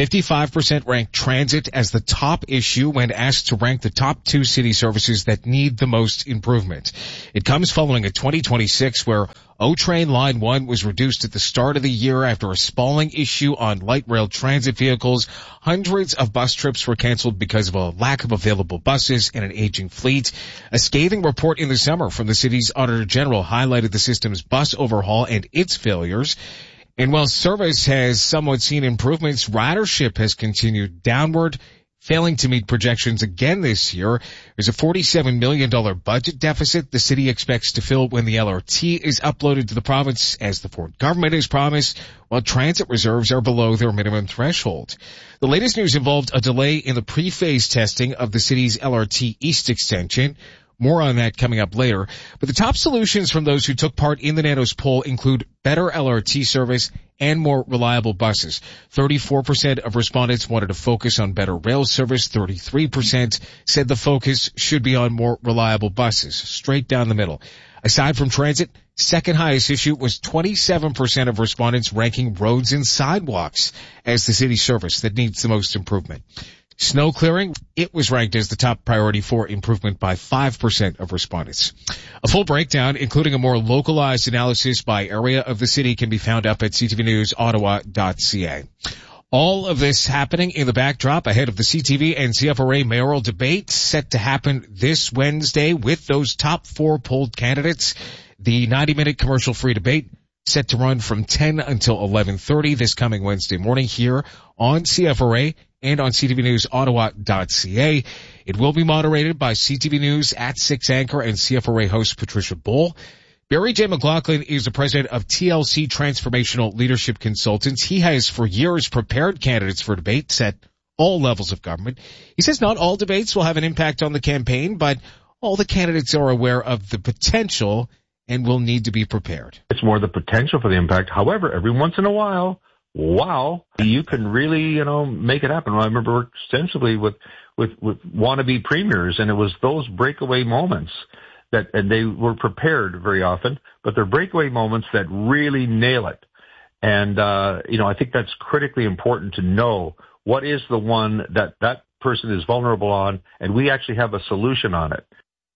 55% ranked transit as the top issue when asked to rank the top 2 city services that need the most improvement. It comes following a 2026 where O-Train Line 1 was reduced at the start of the year after a spalling issue on light rail transit vehicles. Hundreds of bus trips were canceled because of a lack of available buses and an aging fleet. A scathing report in the summer from the city's Auditor General highlighted the system's bus overhaul and its failures. And while service has somewhat seen improvements, ridership has continued downward, failing to meet projections again this year. There's a $47 million budget deficit the city expects to fill when the LRT is uploaded to the province, as the Ford government has promised, while transit reserves are below their minimum threshold. The latest news involved a delay in the pre-phase testing of the city's LRT East extension. More on that coming up later. But the top solutions from those who took part in the NANO's poll include better LRT service and more reliable buses. 34% of respondents wanted to focus on better rail service. 33% said the focus should be on more reliable buses. Straight down the middle. Aside from transit, second highest issue was 27% of respondents ranking roads and sidewalks as the city service that needs the most improvement. Snow clearing, it was ranked as the top priority for improvement by 5% of respondents. A full breakdown, including a more localized analysis by area of the city, can be found up at ctvnewsottawa.ca. All of this happening in the backdrop ahead of the CTV and CFRA mayoral debate set to happen this Wednesday with those top 4 polled candidates. The 90-minute commercial-free debate set to run from 10 until 11:30 this coming Wednesday morning here on CFRA and on ctvnewsottawa.ca. It will be moderated by CTV News at 6 anchor and CFRA host Patricia Bull. Barry J. McLaughlin is the president of TLC Transformational Leadership Consultants. He has for years prepared candidates for debates at all levels of government. He says not all debates will have an impact on the campaign, but all the candidates are aware of the potential and will need to be prepared. It's more the potential for the impact. However, every once in a while, wow, you can really, make it happen. I remember extensively with wannabe premiers, and it was those breakaway moments and they were prepared very often, but they're breakaway moments that really nail it. And, I think that's critically important to know what is the one that person is vulnerable on, and we actually have a solution on it.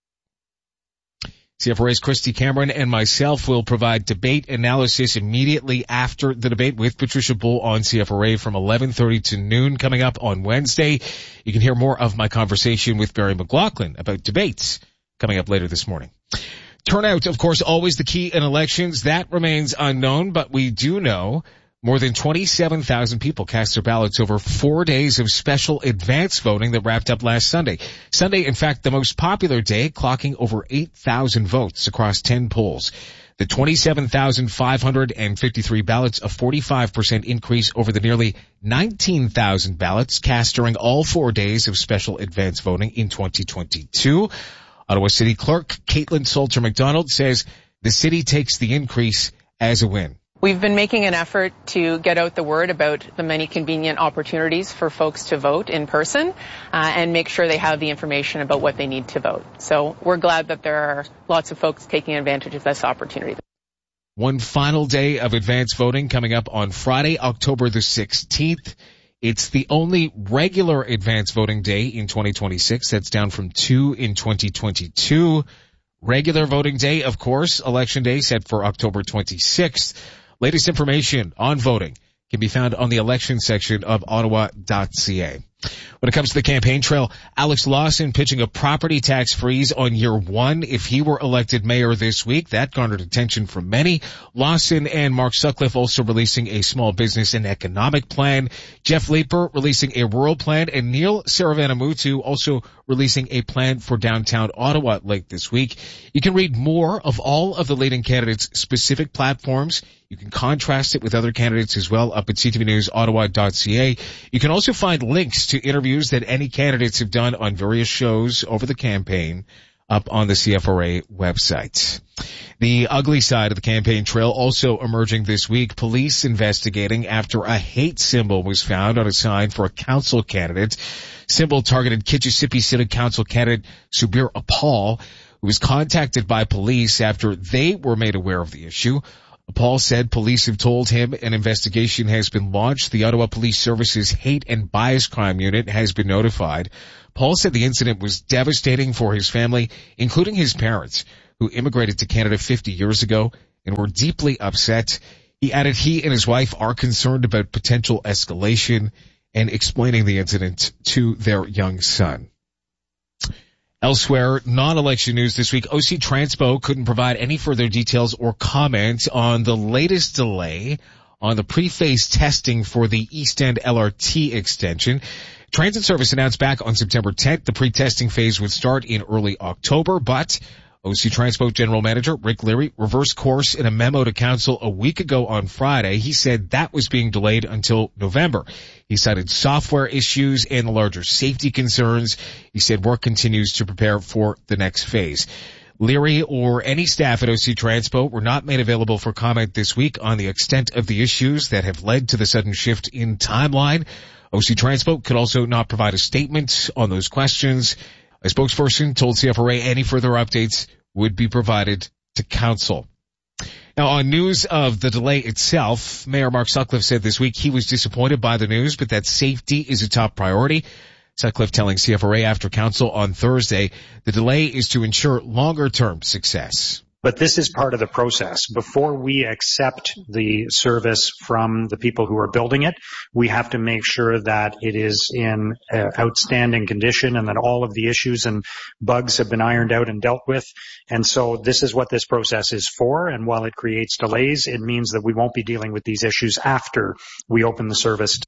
CFRA's Christy Cameron and myself will provide debate analysis immediately after the debate with Patricia Bull on CFRA from 11:30 to noon coming up on Wednesday. You can hear more of my conversation with Barry McLaughlin about debates coming up later this morning. Turnout, of course, always the key in elections. That remains unknown, but we do know more than 27,000 people cast their ballots over 4 days of special advance voting that wrapped up last Sunday. Sunday, in fact, the most popular day, clocking over 8,000 votes across 10 polls. The 27,553 ballots, a 45% increase over the nearly 19,000 ballots cast during all 4 days of special advance voting in 2022. Ottawa City Clerk Caitlin Salter McDonald says the city takes the increase as a win. We've been making an effort to get out the word about the many convenient opportunities for folks to vote in person and make sure they have the information about what they need to vote. So we're glad that there are lots of folks taking advantage of this opportunity. One final day of advance voting coming up on Friday, October the 16th. It's the only regular advance voting day in 2026. That's down from 2 in 2022. Regular voting day, of course, Election Day set for October 26th. Latest information on voting can be found on the election section of Ottawa.ca. When it comes to the campaign trail, Alex Lawson pitching a property tax freeze on year one if he were elected mayor this week. That garnered attention from many. Lawson and Mark Sutcliffe also releasing a small business and economic plan. Jeff Leeper releasing a rural plan, and Neil Saravanamutu also releasing a plan for downtown Ottawa late this week. You can read more of all of the leading candidates' specific platforms. You can contrast it with other candidates as well up at ctvnewsottawa.ca. You can also find links to interviews that any candidates have done on various shows over the campaign up on the CFRA website. The ugly side of the campaign trail also emerging this week. Police investigating after a hate symbol was found on a sign for a council candidate. Symbol targeted Kitchissippi City Council candidate Subir Apal, who was contacted by police after they were made aware of the issue. Paul said police have told him an investigation has been launched. The Ottawa Police Service's Hate and Bias Crime Unit has been notified. Paul said the incident was devastating for his family, including his parents, who immigrated to Canada 50 years ago and were deeply upset. He added he and his wife are concerned about potential escalation and explaining the incident to their young son. Elsewhere, non-election news this week, OC Transpo couldn't provide any further details or comment on the latest delay on the pre-phase testing for the East End LRT extension. Transit Service announced back on September 10th the pre-testing phase would start in early October, but OC Transpo General Manager Rick Leary reversed course in a memo to Council a week ago on Friday. He said that was being delayed until November. He cited software issues and the larger safety concerns. He said work continues to prepare for the next phase. Leary or any staff at OC Transpo were not made available for comment this week on the extent of the issues that have led to the sudden shift in timeline. OC Transpo could also not provide a statement on those questions. A spokesperson told CFRA any further updates would be provided to Council. Now, on news of the delay itself, Mayor Mark Sutcliffe said this week he was disappointed by the news, but that safety is a top priority. Sutcliffe telling CFRA after Council on Thursday, the delay is to ensure longer-term success. But this is part of the process. Before we accept the service from the people who are building it, we have to make sure that it is in outstanding condition and that all of the issues and bugs have been ironed out and dealt with. And so this is what this process is for. And while it creates delays, it means that we won't be dealing with these issues after we open the service.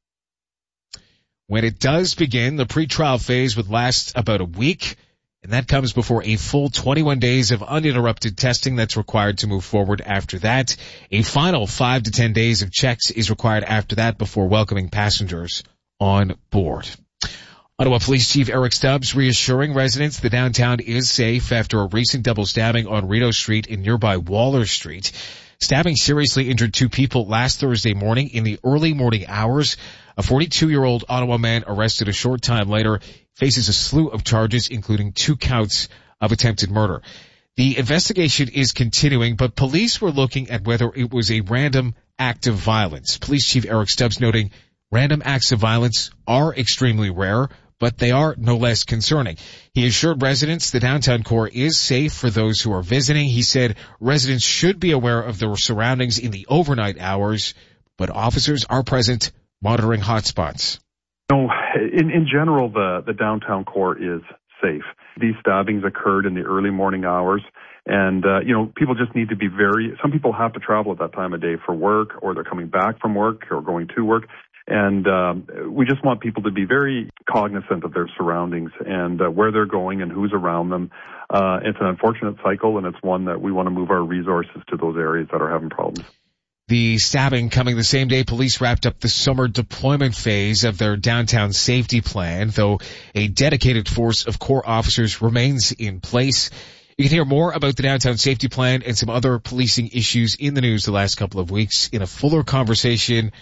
When it does begin, the pre-trial phase would last about a week. And that comes before a full 21 days of uninterrupted testing that's required to move forward after that. A final 5 to 10 days of checks is required after that before welcoming passengers on board. Ottawa Police Chief Eric Stubbs reassuring residents the downtown is safe after a recent double stabbing on Rideau Street in nearby Waller Street. Stabbing seriously injured 2 people last Thursday morning in the early morning hours. A 42-year-old Ottawa man arrested a short time later faces a slew of charges, including 2 counts of attempted murder. The investigation is continuing, but police were looking at whether it was a random act of violence. Police Chief Eric Stubbs noting random acts of violence are extremely rare, but they are no less concerning. He assured residents the downtown core is safe for those who are visiting. He said residents should be aware of their surroundings in the overnight hours, but officers are present monitoring hotspots. No, in general, the downtown core is safe. These stabbings occurred in the early morning hours, and people just need to be some people have to travel at that time of day for work, or they're coming back from work or going to work, and we just want people to be very cognizant of their surroundings and where they're going and who's around them. It's an unfortunate cycle, and it's one that we want to move our resources to those areas that are having problems. The stabbing coming the same day police wrapped up the summer deployment phase of their downtown safety plan, though a dedicated force of core officers remains in place. You can hear more about the downtown safety plan and some other policing issues in the news the last couple of weeks in a fuller conversation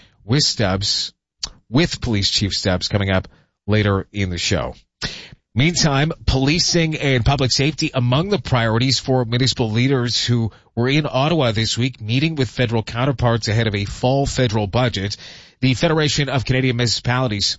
with Police Chief Stubbs coming up later in the show. Meantime, policing and public safety among the priorities for municipal leaders who were in Ottawa this week meeting with federal counterparts ahead of a fall federal budget. The Federation of Canadian Municipalities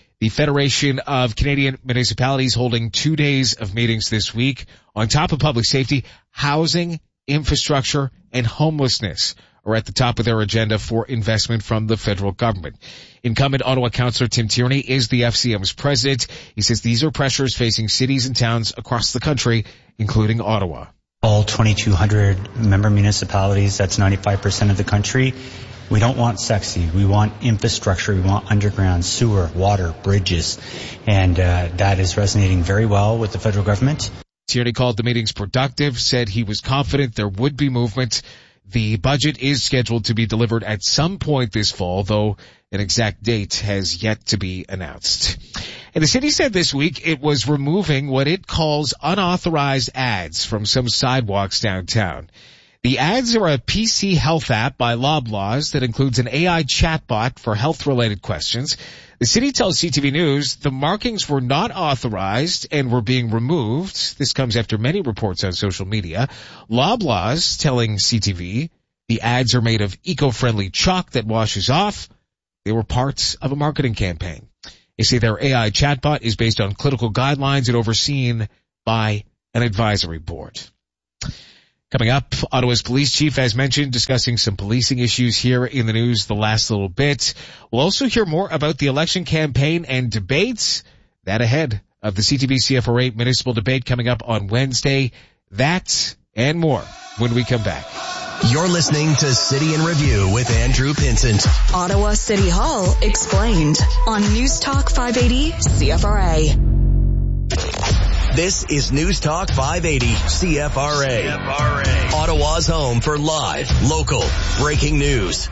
holding 2 days of meetings this week on top of public safety, housing, infrastructure, and homelessness are at the top of their agenda for investment from the federal government. Incumbent Ottawa Councillor Tim Tierney is the FCM's president. He says these are pressures facing cities and towns across the country, including Ottawa. All 2,200 member municipalities, that's 95% of the country. We don't want sexy. We want infrastructure. We want underground sewer, water, bridges. And that is resonating very well with the federal government. Tierney called the meetings productive, said he was confident there would be movement. The budget is scheduled to be delivered at some point this fall, though an exact date has yet to be announced. And the city said this week it was removing what it calls unauthorized ads from some sidewalks downtown. The ads are a PC health app by Loblaws that includes an AI chatbot for health-related questions. The city tells CTV News the markings were not authorized and were being removed. This comes after many reports on social media. Loblaws telling CTV the ads are made of eco-friendly chalk that washes off. They were parts of a marketing campaign. They say their AI chatbot is based on clinical guidelines and overseen by an advisory board. Coming up, Ottawa's police chief, as mentioned, discussing some policing issues here in the news the last little bit. We'll also hear more about the election campaign and debates. That ahead of the CTV CFRA municipal debate coming up on Wednesday. That and more when we come back. You're listening to City in Review with Andrew Pinsent. Ottawa City Hall explained on News Talk 580 CFRA. This is News Talk 580 CFRA. Ottawa's home for live, local, breaking news.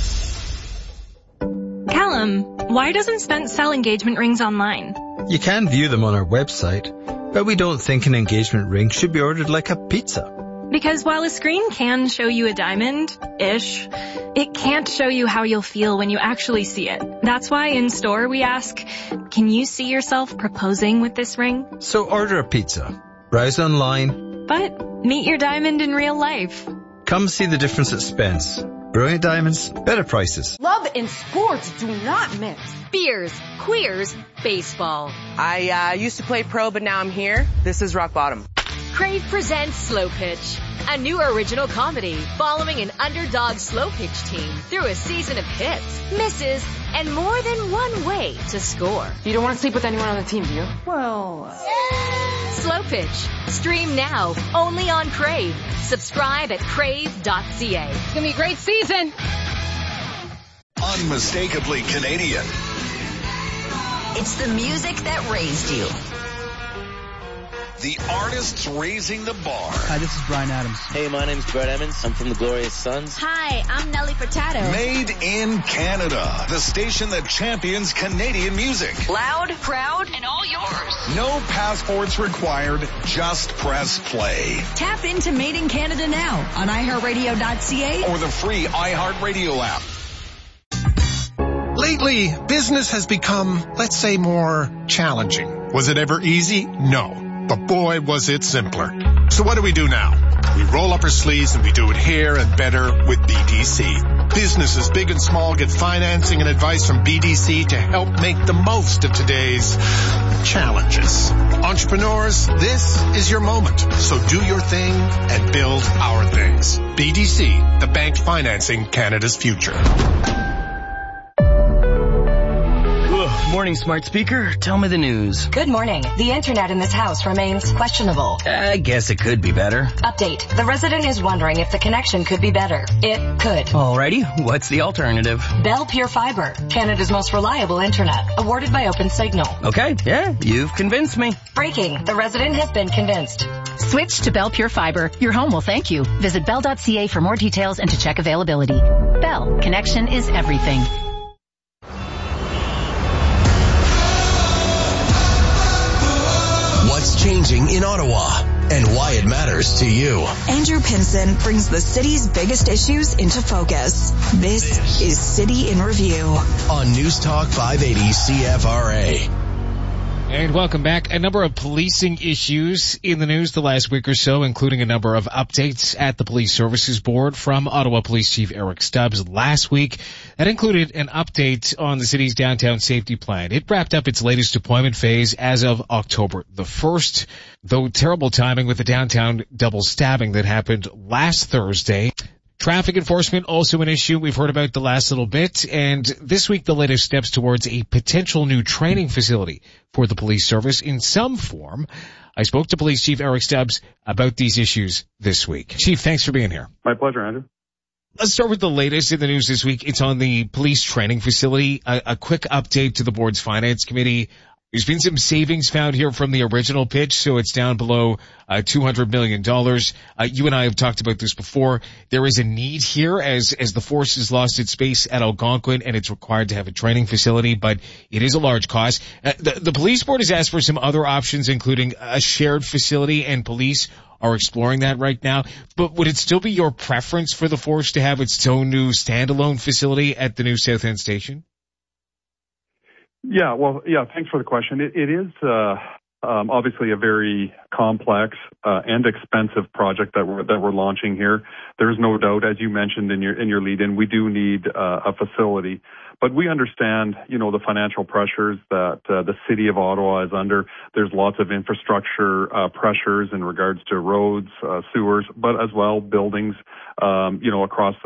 Callum, why doesn't Spence sell engagement rings online? You can view them on our website, but we don't think an engagement ring should be ordered like a pizza. Because while a screen can show you a diamond-ish, it can't show you how you'll feel when you actually see it. That's why in store we ask, can you see yourself proposing with this ring? So order a pizza, browse online, but meet your diamond in real life. Come see the difference at Spence. Brilliant diamonds, better prices. Love and sports do not mix. Beers, queers, baseball. I used to play pro, but now I'm here. This is rock bottom. Crave presents Slow Pitch, a new original comedy following an underdog slow pitch team through a season of hits, misses, and more than one way to score. You don't want to sleep with anyone on the team, do you? Well... Slow Pitch. Stream now, only on Crave. Subscribe at crave.ca. It's going to be a great season. Unmistakably Canadian. It's the music that raised you. The artists raising the bar. Hi, this is Bryan Adams. Hey, my name's Brett Emmons. I'm from the Glorious Sons. Hi, I'm Nelly Furtado. Made in Canada. The station that champions Canadian music. Loud, proud, and all yours. No passports required. Just press play. Tap into Made in Canada now on iHeartRadio.ca or the free iHeartRadio app. Lately, business has become, let's say, more challenging. Was it ever easy? No. But boy, was it simpler. So what do we do now? We roll up our sleeves and we do it here and better with BDC. Businesses big and small get financing and advice from BDC to help make the most of today's challenges. Entrepreneurs, this is your moment. So do your thing and build our things. BDC, the bank financing Canada's future. Morning, smart speaker. Tell me the news. Good morning. The internet in this house remains questionable. I guess it could be better. Update. The resident is wondering if the connection could be better. It could. Alrighty. What's the alternative? Bell Pure Fiber, Canada's most reliable internet, awarded by OpenSignal. Okay. Yeah, you've convinced me. Breaking. The resident has been convinced. Switch to Bell Pure Fiber. Your home will thank you. Visit bell.ca for more details and to check availability. Bell. Connection is everything. What's changing in Ottawa and why it matters to you. Andrew Pinson brings the city's biggest issues into focus. This is City in Review on News Talk 580 CFRA. And welcome back. A number of policing issues in the news the last week or so, including a number of updates at the Police Services Board from Ottawa Police Chief Eric Stubbs last week. That included an update on the city's downtown safety plan. It wrapped up its latest deployment phase as of October the 1st, though terrible timing with the downtown double stabbing that happened last Thursday. Traffic enforcement also an issue we've heard about the last little bit, and this week the latest steps towards a potential new training facility for the police service in some form. I spoke to Police Chief Eric Stubbs about these issues this week. Chief, thanks for being here. My pleasure, Andrew. Let's start with the latest in the news this week. It's on the police training facility. A quick update to the board's finance committee. There's been some savings found here from the original pitch, so it's down below $200 million. You and I have talked about this before. There is a need here as the force has lost its space at Algonquin, and it's required to have a training facility, but it is a large cost. The police board has asked for some other options, including a shared facility, and police are exploring that right now. But would it still be your preference for the force to have its own new standalone facility at the new South End station? Yeah, well, thanks for the question. It is obviously a very complex and expensive project that we're launching here. There's no doubt, as you mentioned in your lead-in, we do need a facility. But we understand, the financial pressures that the city of Ottawa is under. There's lots of infrastructure pressures in regards to roads, sewers, but as well buildings, across